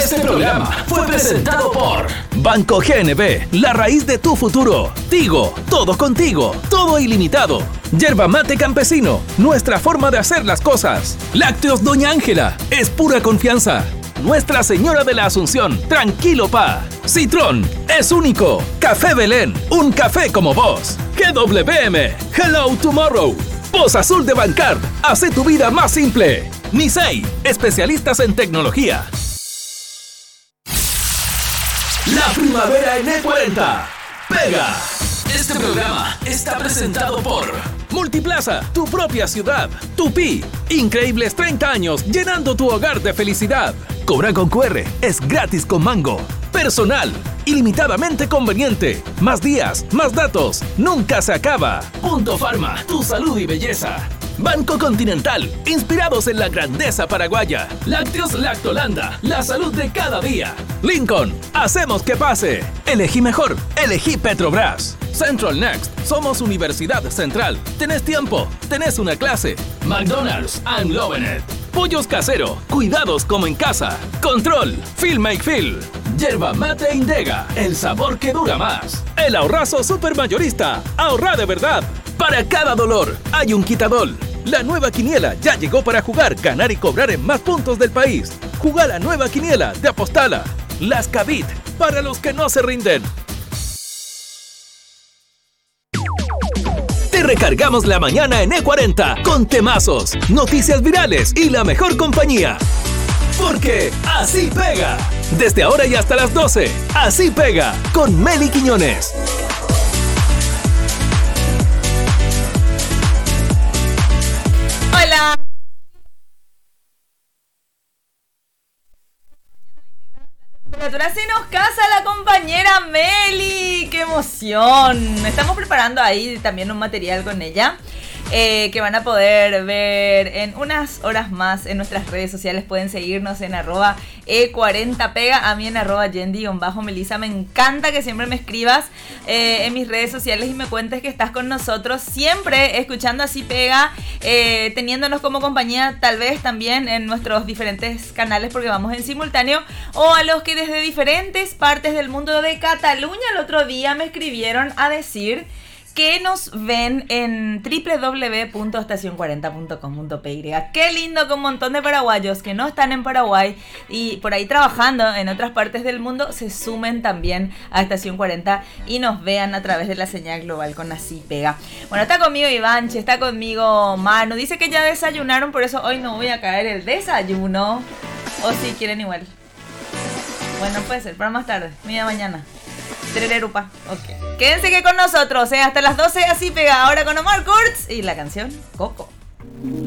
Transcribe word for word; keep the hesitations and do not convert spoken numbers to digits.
Este programa fue presentado por Banco G N B, la raíz de tu futuro. Tigo, todo contigo, todo ilimitado. Yerba Mate Campesino, nuestra forma de hacer las cosas. Lácteos Doña Ángela, es pura confianza. Nuestra Señora de la Asunción, tranquilo pa. Citrón, es único. Café Belén, un café como vos. G W M, Hello Tomorrow. Voz Azul de Bancard, hace tu vida más simple. Nisei, especialistas en tecnología. La primavera en E cuarenta. Pega. Este programa está presentado por Multiplaza, tu propia ciudad. Tupi, increíbles treinta años llenando tu hogar de felicidad. Cobra con Q R, es gratis con Mango. Personal, ilimitadamente conveniente. Más días, más datos, nunca se acaba. Punto Farma, tu salud y belleza. Banco Continental, inspirados en la grandeza paraguaya. Lácteos Lactolanda, la salud de cada día. Lincoln, hacemos que pase. Elegí mejor, elegí Petrobras. Central Next, somos Universidad Central. Tenés tiempo, tenés una clase. McDonald's, I'm loving it. Pollos Casero, cuidados como en casa. Control, Feel Make Feel. Yerba Mate Indega, el sabor que dura más. El ahorrazo supermayorista, ahorra de verdad. Para cada dolor hay un quitadol. La nueva quiniela ya llegó para jugar, ganar y cobrar en más puntos del país. Juga la nueva quiniela de Apostala. Las Cavit, para los que no se rinden. Te recargamos la mañana en E cuarenta con temazos, noticias virales y la mejor compañía. Porque así pega. Desde ahora y hasta las doce, Así Pega, con Meli Quiñones. Hola. Temperatura se nos casa la compañera Meli. ¡Qué emoción! Estamos preparando ahí también un material con ella. Eh, que van a poder ver en unas horas más en nuestras redes sociales. Pueden seguirnos en arroba E cuarenta pega, a mí en arroba Yendi-Melisa. Me encanta que siempre me escribas eh, en mis redes sociales y me cuentes que estás con nosotros, siempre escuchando Así Pega, eh, teniéndonos como compañía, tal vez también en nuestros diferentes canales, porque vamos en simultáneo, o a los que desde diferentes partes del mundo de Cataluña el otro día me escribieron a decir que nos ven en doble u doble u doble u punto estación cuarenta punto com punto p y. Qué lindo que un montón de paraguayos que no están en Paraguay y por ahí trabajando en otras partes del mundo se sumen también a Estación cuarenta y nos vean a través de la señal global con Así Pega. Bueno, está conmigo Ivanche, está conmigo Manu. Dice que ya desayunaron, por eso hoy no voy a caer el desayuno. O si quieren igual. Bueno, puede ser, para más tarde, media mañana. Tererupa. Ok. Quédense que con nosotros, ¿eh? Hasta las doce, Así Pega. Ahora con Omar Kurtz y la canción Coco.